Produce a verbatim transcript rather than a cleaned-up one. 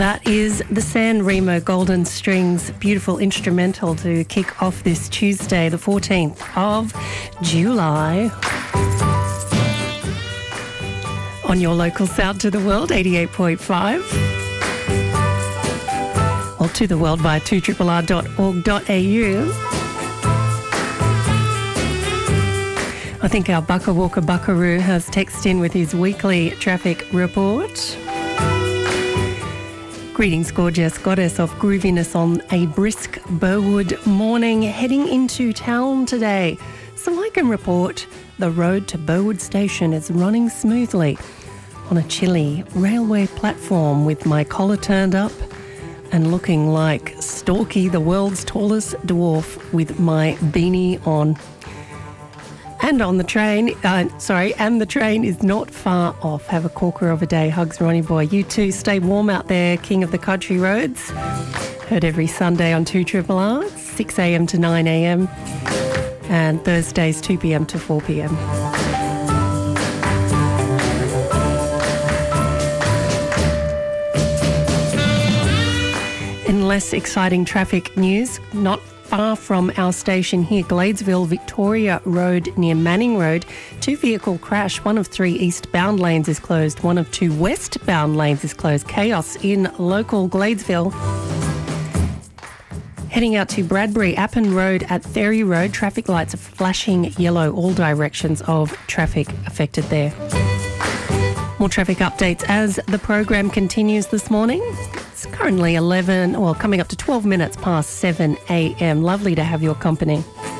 That is the San Remo Golden Strings beautiful instrumental to kick off this Tuesday, the fourteenth of July. On your local Sound to the World, eighty-eight point five. Or to the world via two R R R dot org dot a u. I think our Bucka Walker Buckaroo has texted in with his weekly traffic report. Greetings, gorgeous goddess of grooviness on a brisk Burwood morning, heading into town today. So I can report the road to Burwood Station is running smoothly on a chilly railway platform with my collar turned up and looking like Storky, the world's tallest dwarf, with my beanie on. And on the train, uh, sorry, and the train is not far off. Have a corker of a day. Hugs, Ronnie boy. You too. Stay warm out there, king of the country roads. Heard every Sunday on two R R R, six a m to nine a m and Thursdays two p m to four p m. In less exciting traffic news, not far from our station here, Gladesville, Victoria Road near Manning Road, two-vehicle crash. One of three eastbound lanes is closed. One of two westbound lanes is closed. Chaos in local Gladesville. Heading out to Bradbury, Appin Road at Ferry Road, traffic lights are flashing yellow. All directions of traffic affected there. More traffic updates as the program continues this morning. It's currently eleven, well, coming up to twelve minutes past seven a m. Lovely to have your company.